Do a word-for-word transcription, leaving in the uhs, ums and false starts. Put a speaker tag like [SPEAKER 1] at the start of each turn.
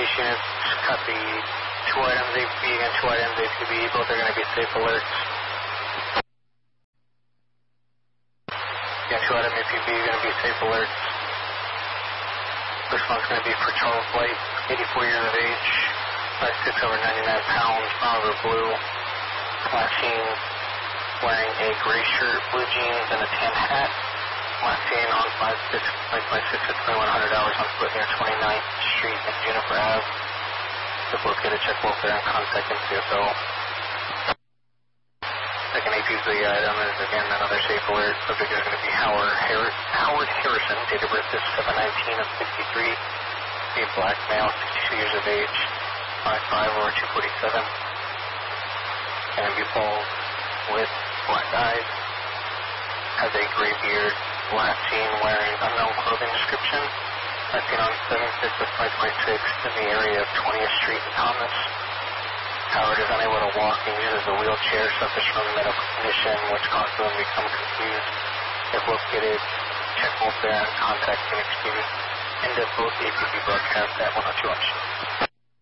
[SPEAKER 1] case units, copy. Two items A P B, and two items A P B, both are going to be safe alerts. Yeah, two item A P B are going to be safe alerts. First one's going to be for Charles White, eighty-four years of age, five six over ninety-nine pounds, brown over blue, last seen wearing a gray shirt, blue jeans, and a tan hat. Last seen on five six at twenty-one hundred hours on foot near twenty-ninth Street and Juniper Avenue. If located, check welfare and contact M C S O. Second A P B item is again another safe alert. Subject is going to be Howard, Har- Howard Harrison, date of birth is seven nineteen of sixty-three. Be a black male, sixty-two years of age, five five over two forty-seven. And be bald with black eyes. Has a gray beard. Last seen wearing unknown clothing description. Last seen on seven six of twenty twenty-six in the area of twentieth Street and Thomas. Howard is unable to walk and uses a wheelchair, suffers from a medical condition which causes him to become confused. If located, check welfare and contact Phoenix P. End of both A P B broadcasts at one oh two.